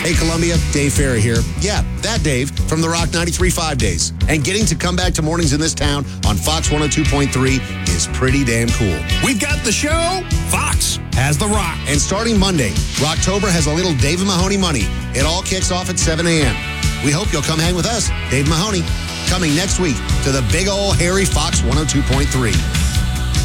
Hey, Columbia, Dave Ferry here. Yeah, that Dave from the Rock 93.5 days. And getting to come back to mornings in this town on Fox 102.3 is pretty damn cool. We've got the show. Fox has the Rock. And starting Monday, Rocktober has a little Dave and Mahoney money. It all kicks off at 7 a.m. We hope you'll come hang with us, Dave Mahoney, coming next week to the big old hairy Fox 102.3.